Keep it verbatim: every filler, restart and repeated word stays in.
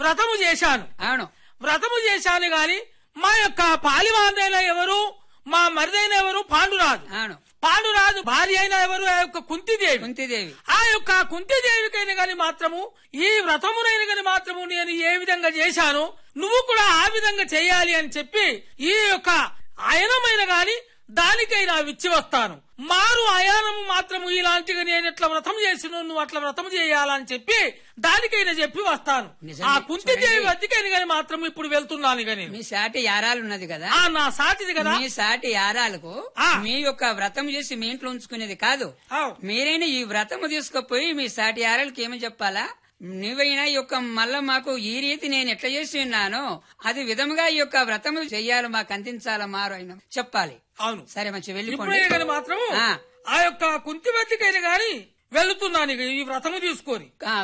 వ్రతము చేశాను. అవును, వ్రతము చేశాను గాని మా యొక్క పాలివాందైన ఎవరు, మా మరిదైన ఎవరు, పాండురాజు. అవును, పాండురాజు భార్య అయిన ఎవరు, ఆ యొక్క కుంతిదేవి. కుంతిదేవి ఆ యొక్క కుంతిదేవికైనా గాని మాత్రము ఈ వ్రతమునైన గాని మాత్రము నేను ఏ విధంగా చేశాను, నువ్వు కూడా ఆ విధంగా చేయాలి అని చెప్పి ఈ యొక్క అయనమైన గాని దానికైనా విచ్చి వస్తాను. మారు అయానము మాత్రము ఇలాంటిగా నేను ఎట్లా వ్రతం చేసిను, నువ్వు అట్లా వ్రతం చేయాలని చెప్పి దానికైనా చెప్పి వస్తాను. ఆ కుంతిదేవి వద్దకైనా గాని మాత్రం ఇప్పుడు వెళ్తున్నాను. గాని మీ సాటి యారాలు ఉన్నది కదా, ఆ నా సాటిది కదా, మీ సాటి యారాలకు ఆ. మీ యొక్క వ్రతం చేసి మీ ఇంట్లో ఉంచుకునేది కాదు. అవు. మీరైనా ఈ వ్రతము తీసుకుపోయి మీ సాటి యారాలకు ఏమని చెప్పాలా, నువ్వైనా ఈ యొక్క మళ్ళా మాకు ఈ రీతి నేను ఎట్లా చేసి ఉన్నానో అది విధముగా ఈ యొక్క వ్రతము చెయ్యాలి, మాకు అందించాలా మారు అయినా చెప్పాలి. అవును, సరే మంచి వెళ్ళిపోండి. ఇప్పుడే గాని మాత్రము ఆ. ఆ యొక్క కుంతి వద్దకైనా గాని వెళ్తున్నాను ఇక ఈ వ్రతము తీసుకొని. ఆ,